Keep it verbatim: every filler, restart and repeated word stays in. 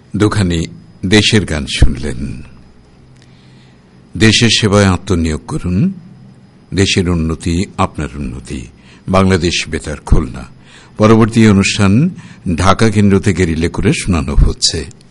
দুখানি দেশের গান শুনলেন। দেশের সেবায় আত্মনিয়োগ করুন, দেশের উন্নতি আপনার উন্নতি। বাংলাদেশ বেতার খুলনা। পরবর্তী অনুষ্ঠান ঢাকা কেন্দ্র থেকে রিলে করে শোনানো হচ্ছে।